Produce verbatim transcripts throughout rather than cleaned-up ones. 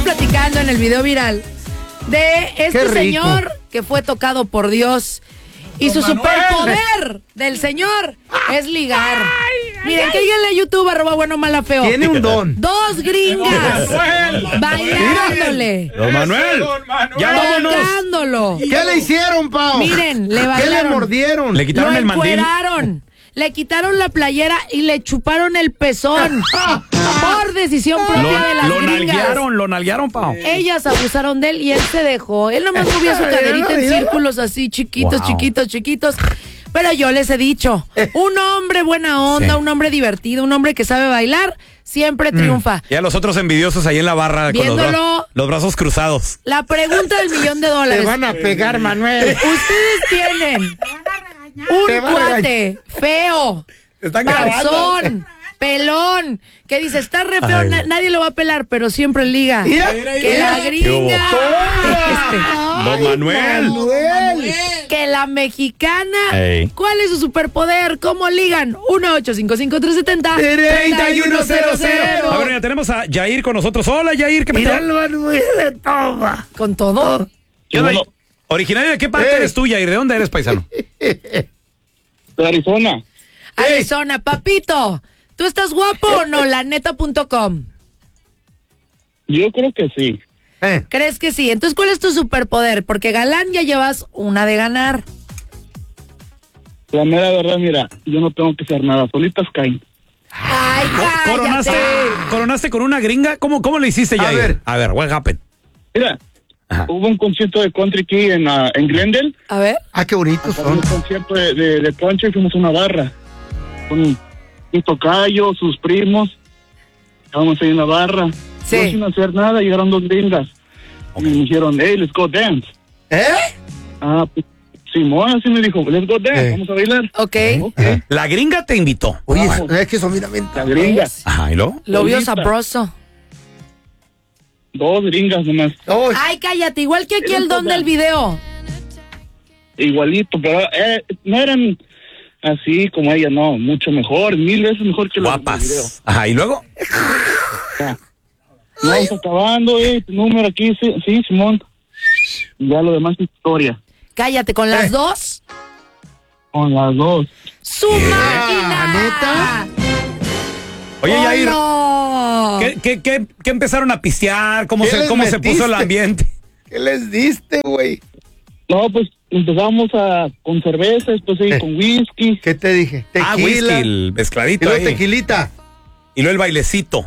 platicando en el video viral de este señor que fue tocado por Dios. Y su superpoder del señor es ligar. Miren, que díganle a YouTube, arroba bueno, mala, feo. Tiene un don. Dos gringas bailándole. Don Manuel. Ya vámonos. Tocándolo. ¿Qué le hicieron, Pau? Miren, le bailaron. ¿Qué le mordieron? Le quitaron Lo el mandil. encueraron. Le quitaron la playera y le chuparon el pezón. Por decisión propia Lo, de las lo gringas. nalguearon, lo nalguearon, Pau. Ellas abusaron de él y él se dejó. Él nomás movía su caderita en círculos así, chiquitos, Wow. chiquitos, chiquitos. Pero yo les he dicho, un hombre buena onda, Sí. un hombre divertido, un hombre que sabe bailar, siempre triunfa. Y a los otros envidiosos ahí en la barra con los, Viéndolo. bra- los brazos cruzados. La pregunta del millón de Te dólares. van a pegar, Manuel. Ustedes tienen Te un van a cuate feo, Están grabando. panzón, pelón, que dice, está re feo, Ay. na- nadie lo va a pelar, pero siempre liga. Mira, Que la gringa, Don Manuel. Manuel. que la mexicana. Ey. ¿Cuál es su superpoder? ¿Cómo ligan? uno ocho cinco cinco tres siete cero treinta y uno cero cero. A ver, ya tenemos a Yair con nosotros. Hola, Yair, ¿qué Mira peteo? el Manuel de toma. Con todo. ¿Qué onda? ¿Originario de qué parte Eh. eres tú, Yair? ¿De dónde eres, paisano? De Arizona. Arizona, papito. ¿Tú estás guapo o no? La neta punto com. Yo creo que sí. Eh, ¿Crees que sí? Entonces, ¿cuál es tu superpoder? Porque galán ya llevas una de ganar. La mera verdad, mira, yo no tengo que hacer nada, solitas caen. Ay, cállate. ¿Coronaste, ¿Coronaste con una gringa? ¿Cómo, cómo le hiciste, A Yair? ver. A ver, what happened? Mira, Ajá. hubo un concierto de country aquí en, uh, en Glendale. A ver. ah, qué bonitos Para un son. concierto de, de, de country fuimos a una barra. Con mi tocayo, sus primos. Estábamos ahí en la barra. Sí. No sin hacer nada, llegaron dos gringas. Y me dijeron, hey, let's go dance. ¿Eh? Ah, pues, Simón así me dijo, let's go dance, Eh. vamos a bailar. Ok. Ok, La gringa te invitó. Oye, Vamos. es que son mira, la gringa. Ajá, ¿y luego? Lo vio Solita. sabroso. Dos gringas nomás. Oh, Ay, cállate. Igual que aquí el don del video. Igualito, pero eh, no eran así como ella, no, mucho mejor, mil veces mejor que las del video. Guapas. Ajá, ¿y luego? Ya. Vamos acabando, eh, tu número aquí, sí, sí, Simón. Y ya lo demás es historia. Cállate, ¿con las Eh. dos? Con las dos. ¡Su máquina! ¿neta? Oye, ¡Oh, Yair, no! ¿qué, qué, qué, qué empezaron a pistear? ¿Cómo, ¿Qué se, les cómo se puso el metiste? ambiente? ¿Qué les diste, güey? No, pues empezamos a, con cerveza, después ahí Eh. con whisky. ¿Qué te dije? Tequila. Ah, whisky, el Y mezcladito luego ahí. tequilita. Y luego el bailecito.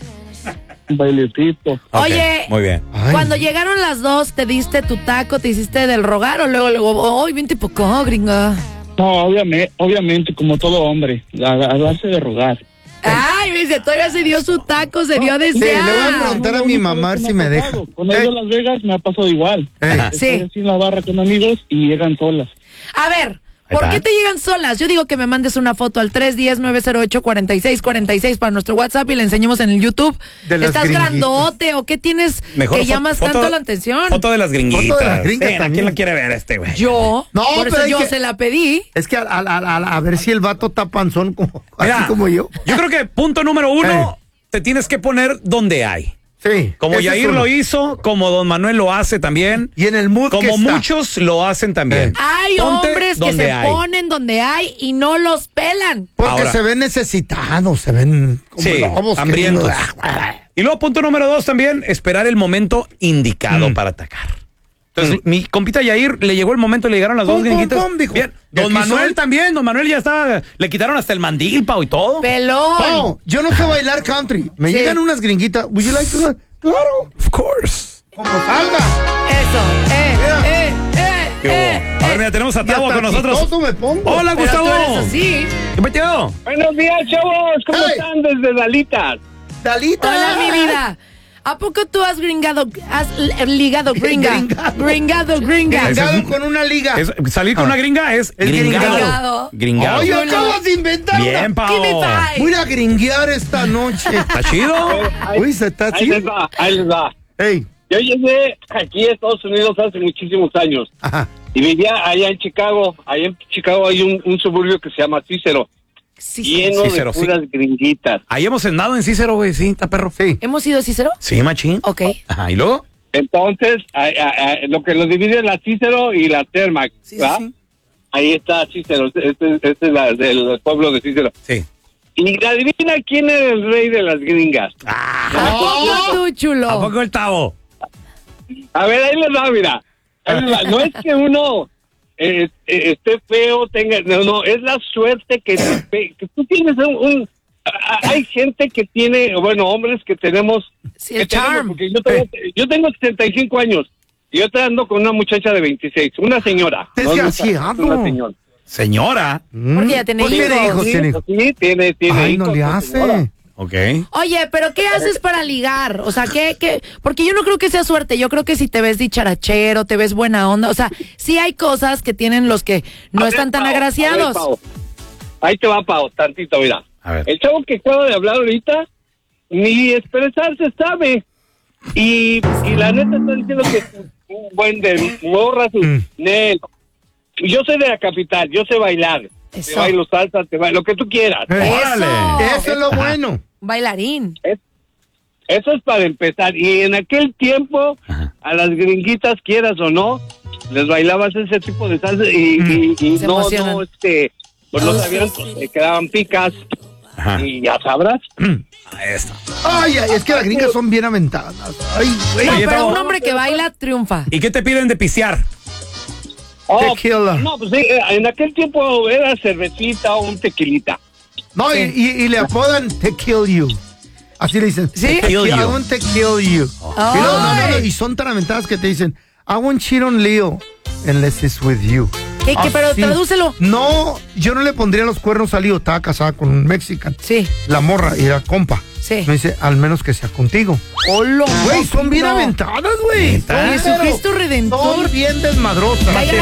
Un bailecito. Ok, Oye, muy bien. Ay. Cuando llegaron las dos, ¿te diste tu taco, te hiciste del rogar o luego, luego, ¡ay, vente por acá, gringa! No, obviamente, obviamente, como todo hombre, a, a darse de rogar. Ay, me dice, todavía se dio su taco, se dio a Sí, le voy a desear. preguntar a mi mamá si me deja. Con ellos Eh. en Las Vegas me ha pasado igual. Eh. Sí. Estoy así en la barra con amigos y llegan solas. A ver, Ahí ¿por está. qué te llegan solas? Yo digo que me mandes una foto al tres uno cero, nueve cero ocho, cuatro seis cuatro seis para nuestro WhatsApp y le enseñemos en el YouTube. De las ¿Estás gringuitas. grandote o qué tienes Mejor que fo- llamas foto- tanto la atención? Foto de las gringuitas. Foto de las gringas Ven, ¿a también. quién la quiere ver este, güey? Yo, No, por pero eso hay yo que- se la pedí. Es que a, a- a- a- a ver si el vato está panzón como, Mira, así como yo. Yo creo que punto número uno, te tienes que poner donde hay. Sí. Como ese es Yair uno. lo hizo, como Don Manuel lo hace también. Y en el mood que Como está. muchos lo hacen también. Eh. Hay Ponte hombres que donde se hay. ponen donde hay y no los pelan. Porque Ahora. se ven necesitados, se ven como Sí, lobos hambrientos. queriendo- Y luego punto número dos también, esperar el momento indicado Mm. para atacar. Entonces, mi compita Yair le llegó el momento, le llegaron las dos Pum, pum, gringuitas. pum, dijo. Bien. ¿Y Don aquí Manuel soy? también, Don Manuel ya está, le quitaron hasta el mandil, Pau, y todo. Pelón. No, yo no sé bailar country. Me Sí. llegan unas gringuitas. Would you like to? Claro. Of course. Como salga. Eso, eh, Mira. eh, eh, Qué eh. hubo. A ver, mira, tenemos a Y Tavo hasta con nosotros. chistoso me pongo. Hola, Pero Gustavo. tú eres así. ¿Qué metió? Buenos días, chavos. ¿Cómo Hey. están desde Dalitas? Dalita. Hola, mi vida. ¿A poco tú has gringado, has l- ligado gringa? Gringado. Gringado gringa. Ese Gringado es- con una liga. Es- salir con Ah. una gringa es, Es gringado. gringado. Gringado. Oye, Chulo. acabas de inventar Bien, una. Pau. Give me five. Voy a ir a gringuear esta noche. ¿Está chido? Uy, se está Ahí les chido. va, ahí les va. Ey. Yo llegué aquí a Estados Unidos hace muchísimos años Ajá. y vivía allá en Chicago. Allá en Chicago hay un, un suburbio que se llama Cícero. Sí, lleno Cícero, de puras sí. gringuitas. Ahí hemos andado en Cícero, güey, sí, está perro. Sí. ¿Hemos ido a Cícero? Sí, machín. Ok. Ajá, ¿y luego? Entonces, a- a- a- lo que los divide es la Cícero y la Termac, Sí, ¿verdad? sí, sí. Ahí está Cícero, este, este es la, del pueblo de Cícero. Sí. Y adivina quién es el rey de las gringas. ¿A poco tú, chulo? ¿A poco el Tavo? A ver, ahí les va, mira. Ahí les va. No es que uno eh, eh, esté feo, tenga... No, no, es la suerte que, te- que tú tienes un... un- a- a- hay gente que tiene, bueno, hombres que tenemos... Sí, que el tenemos, charm. porque yo tengo, yo tengo setenta y cinco años y yo estoy ando con una muchacha de veintiséis, una señora. No, no, Desgraciado. una señora. Señora. Porque ya tiene Pues tiene hijos. hijos, Sí, tiene hijos. sí, tiene, tiene Ay, hijos, no le la hace. señora. Ok. Oye, pero ¿qué haces para ligar? O sea, ¿qué, qué? Porque yo no creo que sea suerte. Yo creo que si te ves dicharachero, te ves buena onda. O sea, sí hay cosas que tienen los que no A ver, están tan Pao, a ver, agraciados. Pao. Ahí te va, Pao, tantito, mira. A ver. El chavo que acaba de hablar ahorita, ni expresarse sabe. Y, y la neta está diciendo que es un buen de morras y Mm. Nel. Yo soy de la capital, yo sé bailar. Eso. Te bailo salsa, te bailo, lo que tú quieras. Eh, ¡Órale! Eso es lo bueno. Bailarín. Eso es para empezar. Y en aquel tiempo, Ajá. a las gringuitas, quieras o no, les bailabas ese tipo de salsa y, y, y Se no, emocionan. no, este, pues no sabían, pues, le quedaban picas Ajá. y ya sabrás. Ahí está. Ay, ay, es que las gringas son bien aventadas. Ay, güey. No, Oye, pero Tavo. un hombre que baila triunfa. ¿Y qué te piden de pisear? Oh, Tequila. no, pues sí, en aquel tiempo era cervecita o un tequilita. No, y, y, y le apodan te kill you. Así le dicen. ¿Sí? Te Kill kill- you. I want to kill you. Y, no, no, no, no, y son tan aventadas que te dicen, I want cheat on Leo unless it's with you. ¿Qué, qué, pero Así. tradúcelo. No, yo no le pondría los cuernos a Leo. Estaba casada con un mexican. Sí, La morra y era compa. sí. Me dice, al menos que sea contigo. Hola. Güey, son bien No. aventadas, güey. ¿Neta? Son, Jesucristo pero Redentor. Son bien desmadrosas. Vayan